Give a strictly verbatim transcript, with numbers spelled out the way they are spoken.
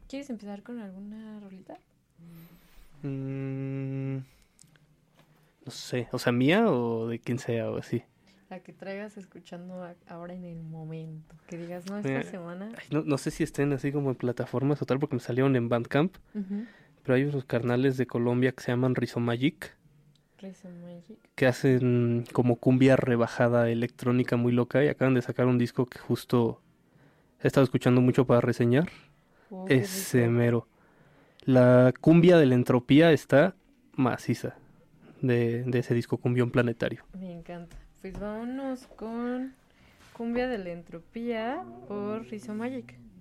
¿Quieres empezar con alguna rolita? Mm, no sé, o sea, mía o de quien sea o así. La que traigas escuchando a- ahora en el momento. Que digas, no, esta Mira, semana. ay, no, no sé si estén así como en plataformas o tal, porque me salieron en Bandcamp, Ujú. pero hay unos carnales de Colombia que se llaman Rizomagic, Rise of Magic. que hacen como cumbia rebajada electrónica muy loca y acaban de sacar un disco que justo he estado escuchando mucho para reseñar. Oh, qué Ese rico. mero. La cumbia de la entropía está maciza de, de ese disco Cumbión Planetario. Me encanta. Pues vámonos con Cumbia de la Entropía por Rise of Magic.